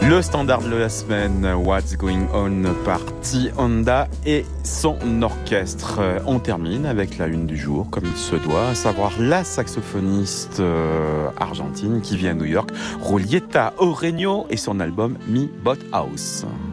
Le standard de la semaine, What's Going On par T. Honda et son orchestre. On termine avec la une du jour, comme il se doit, à savoir la saxophoniste argentine qui vit à New York, Julieta Orreño, et son album Mi Bot House.